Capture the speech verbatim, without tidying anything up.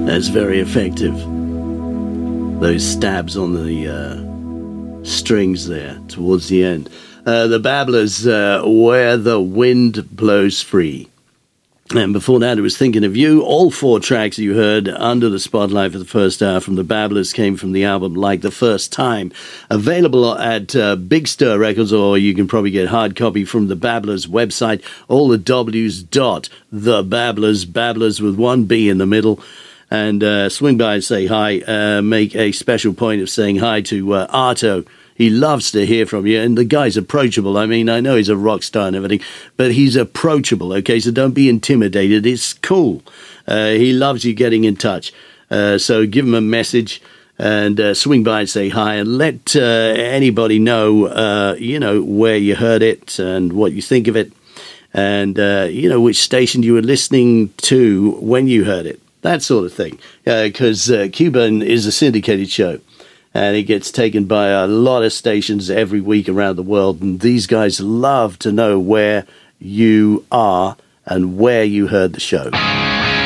That's very effective. Those stabs on the uh, strings there towards the end. Uh, the Babblers, uh, Where the Wind Blows Free. And before that, I was thinking of you. All four tracks you heard under the spotlight for the first hour from the Babblers came from the album Like the First Time. Available at uh, Big Stir Records, or you can probably get hard copy from the Babblers website. All the W's dot the Babblers, Babblers with one B in the middle. And uh, swing by and say hi. Uh, make a special point of saying hi to uh, Arto. He loves to hear from you, and the guy's approachable. I mean, I know he's a rock star and everything, but he's approachable, okay? So don't be intimidated. It's cool. Uh, he loves you getting in touch. Uh, so give him a message and uh, swing by and say hi, and let uh, anybody know, uh, you know, where you heard it and what you think of it, and, uh, you know, which station you were listening to when you heard it, that sort of thing. Because uh, uh, Cuban is a syndicated show. And it gets taken by a lot of stations every week around the world. And these guys love to know where you are and where you heard the show.